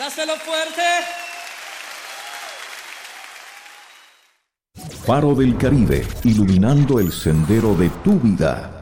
Dáselo fuerte. Faro del Caribe, iluminando el sendero de tu vida.